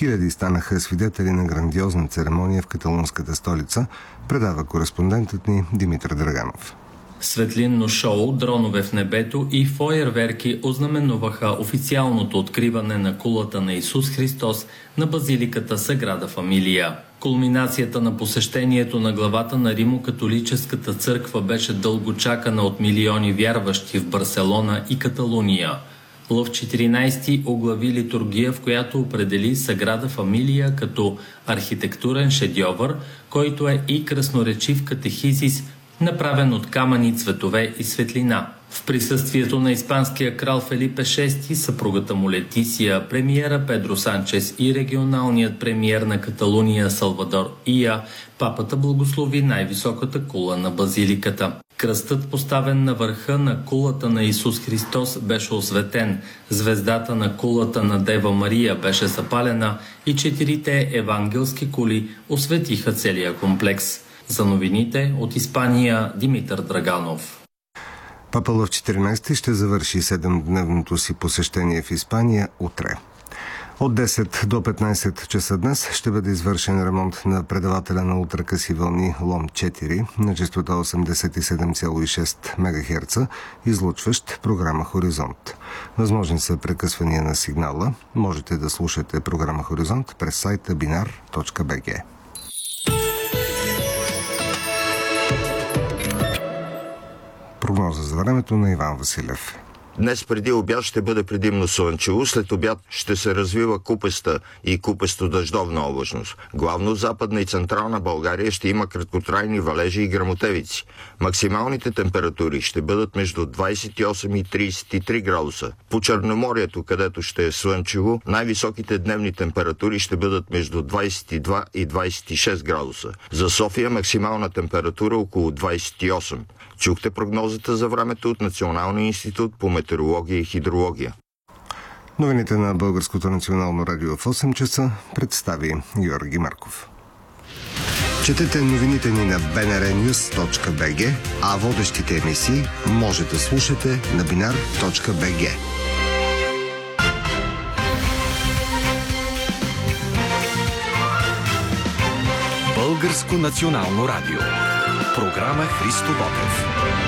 Хиляди станаха свидетели на грандиозна церемония в каталунската столица, предава кореспондентът ни Димитър Драганов. Светлинно шоу, дронове в небето и фойерверки ознаменуваха официалното откриване на кулата на Исус Христос на базиликата Саграда Фамилия. Кулминацията на посещението на главата на Римо-католическата църква беше дълго чакана от милиони вярващи в Барселона и Каталуния. Лъв 14 оглави литургия, в която определи Саграда Фамилия като архитектурен шедьовър, който е и красноречив катехизис, направен от камъни, цветове и светлина. В присъствието на испанския крал Фелипе VI, съпругата му Летисия, премиера Педро Санчес и регионалният премиер на Каталуния Салвадор Ия, папата благослови най-високата кула на базиликата. Кръстът, поставен на върха на кулата на Исус Христос, беше осветен, звездата на кулата на Дева Мария беше запалена и 4 евангелски кули осветиха целия комплекс. За новините от Испания, Димитър Драганов. Папа Лъв 14 ще завърши 7-дневното си посещение в Испания утре. От 10 до 15 часа днес ще бъде извършен ремонт на предавателя на ултракъси вълни LOM-4 на честота 87,6 МГц, излъчващ програма Хоризонт. Възможни са прекъсвания на сигнала. Можете да слушате програма Хоризонт през сайта binar.bg. Прогноза за времето на Иван Василев. Днес преди обяд ще бъде предимно слънчево, след обяд ще се развива купеста и купесто-дъждовна облачност. Главно в Западна и Централна България ще има краткотрайни валежи и гръмотевици. Максималните температури ще бъдат между 28 и 33 градуса. По Черноморието, където ще е слънчево, най-високите дневни температури ще бъдат между 22 и 26 градуса. За София максимална температура около 28. Чухте прогнозата за времето от Националния институт по метеорология и хидрология. Новините на Българското национално радио в 8 часа представи Георги Марков. Четете новините ни на bnrnews.bg, а водещите емисии може да слушате на binar.bg. Българско национално радио. Програма Христо Ботев.